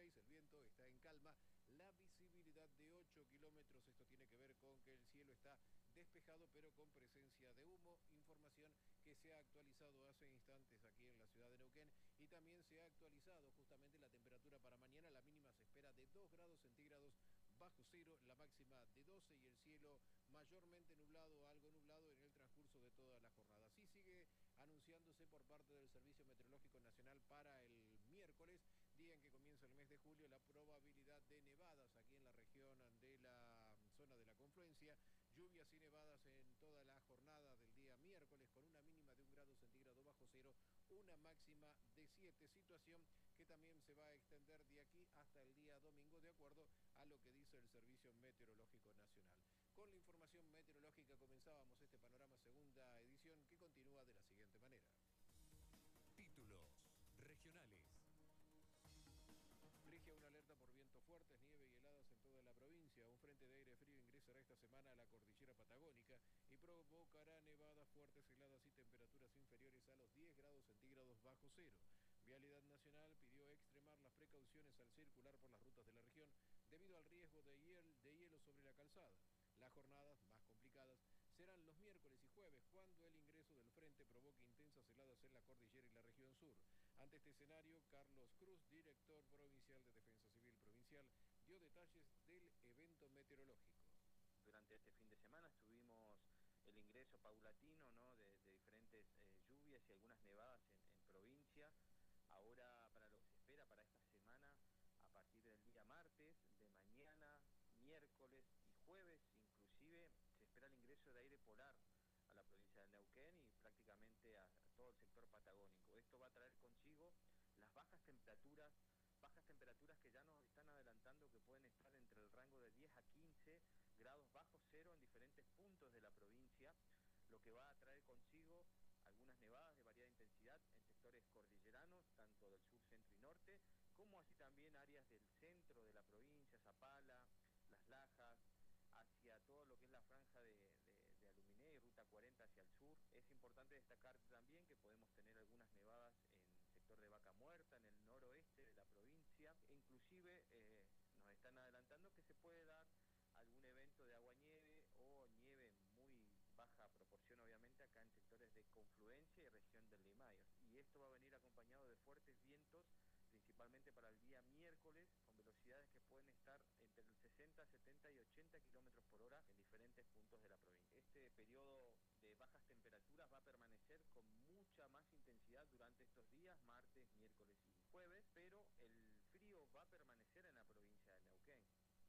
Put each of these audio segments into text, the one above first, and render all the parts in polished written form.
6, el viento está en calma, la visibilidad de 8 kilómetros, esto tiene que ver con que el cielo está despejado pero con presencia de humo, información que se ha actualizado hace instantes aquí en la ciudad de Neuquén y también se ha actualizado justamente la temperatura para mañana, la mínima se espera de 2 grados centígrados bajo cero, la máxima de 12 y el cielo mayormente nublado, algo nublado en el transcurso de toda la jornada. Así sigue anunciándose por parte del Servicio Meteorológico Nacional para el miércoles, día en que comienza el mes de julio, la probabilidad de nevadas aquí en la región de la zona de la confluencia, lluvias y nevadas en toda la jornada del día miércoles con una mínima de 1 grado centígrado bajo cero, una máxima de 7, situación que también se va a extender de aquí hasta el día domingo de acuerdo a lo que dice el Servicio Meteorológico Nacional. Con la información meteorológica comenzábamos este panorama segunda edición que continúa de la siguiente manera. Títulos regionales. Rige una alerta por vientos fuertes, nieve y heladas en toda la provincia. Un frente de aire frío ingresará esta semana a la cordillera patagónica y provocará nevadas fuertes, heladas y temperaturas inferiores a los 10 grados centígrados bajo cero. Vialidad Nacional pidió extremar las precauciones al circular por las rutas de la región debido al riesgo de hielo sobre la calzada. Las jornadas más complicadas serán los miércoles y jueves, cuando el ingreso del frente provoque intensas heladas en la cordillera y la región sur. Ante este escenario, Carlos Cruz, director provincial de Defensa Civil Provincial, dio detalles del evento meteorológico. Durante este fin de semana tuvimos el ingreso paulatino, ¿no?, de diferentes lluvias y algunas nevadas en provincia. Ahora, para lo que se espera para esta semana, a partir del día martes, de mañana, miércoles y jueves, inclusive, se espera el ingreso de aire polar a la provincia de Neuquén y prácticamente a todo el sector patagónico. Esto va a traer consigo las bajas temperaturas que ya nos están adelantando que pueden estar entre el rango de 10 a 15 grados bajo cero en diferentes puntos de la provincia, lo que va a traer consigo algunas nevadas de variada intensidad en sectores cordilleranos, tanto del sur, centro y norte, como así también áreas del centro de la provincia, Zapala, Las Lajas, hacia todo lo que es la franja de Aluminé y Ruta 40 hacia el sur. Es importante destacar también que podemos tener algunas nevadas en el sector de Vaca Muerta, en el noroeste de la provincia, e inclusive nos están adelantando que se puede dar algún evento de agua-nieve o nieve en muy baja proporción, obviamente, acá en sectores de confluencia y región del Limayos. Y esto va a venir acompañado de fuertes vientos, principalmente para el día miércoles, con velocidades que pueden estar entre el 60, 70 y 80 kilómetros por hora en diferentes puntos de la provincia. Este periodo de bajas temperaturas va a permanecer con mucha más intensidad durante estos días, martes, miércoles y jueves, pero el frío va a permanecer en la provincia de Neuquén.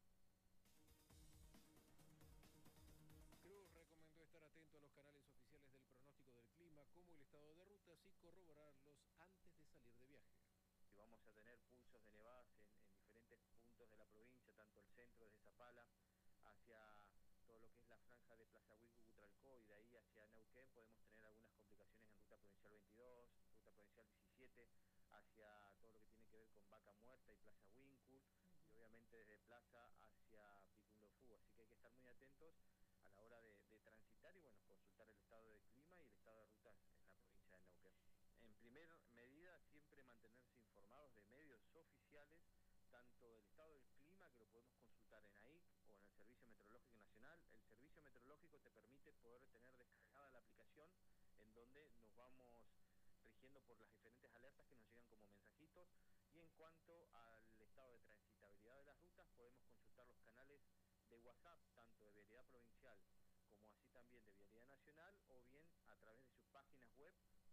Cruz recomendó estar atento a los canales oficiales del pronóstico del clima, como el estado de rutas y corroborarlos antes de salir de viaje. Y vamos a tener pulsos de nevadas en diferentes puntos de la provincia, tanto el centro desde Zapala hacia todo lo que es la franja de Plaza Huicu, Butralcó, y de ahí hacia Neuquén podemos tener algunas complicaciones en Ruta Provincial 22, Ruta Provincial 17, hacia todo lo que tiene que ver con Vaca Muerta y Plaza Huincul, y obviamente desde Plaza hacia Picunlofú, así que hay que estar muy atentos a la hora de transitar y bueno, consultar el estado de clima y el estado de rutas en la provincia de Neuquén. En primera medida, siempre mantenerse informados de medios oficiales, tanto del estado del clima, que lo podemos consultar en AIC o en el Servicio Meteorológico Nacional. El Servicio Meteorológico te permite poder tener descargada la aplicación en donde nos vamos rigiendo por las diferentes alertas que nos llegan como mensajitos. Y en cuanto al estado de transitabilidad de las rutas, podemos consultar los canales de WhatsApp, tanto de Vialidad Provincial como así también de Vialidad Nacional, o bien a través de sus páginas web.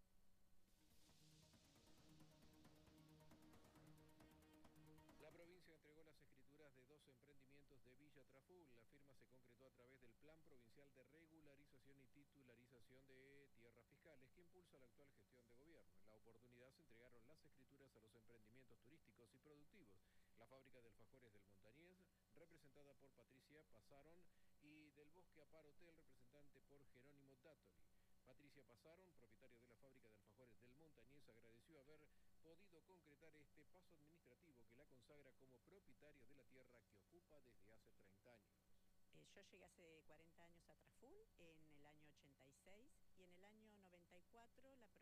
La provincia entregó las escrituras de 2 emprendimientos de Villa Traful. La firma se concretó a través del Plan Provincial de Regularización y Titularización de Tierras Fiscales, que impulsa la actual gestión de gobierno. En la oportunidad se entregaron las escrituras a los emprendimientos turísticos y productivos. La fábrica de alfajores del Montañés, representada por Patricia Pasaron, y del Bosque Apar Hotel, representante por Jerónimo Dátoli. Patricia Pasaron, propietaria de la fábrica de alfajores del Montañés, agradeció haber podido concretar este paso administrativo que la consagra como propietaria de la tierra que ocupa desde hace 30 años. Yo llegué hace 40 años a Traful, en el año 86, y en el año 94 la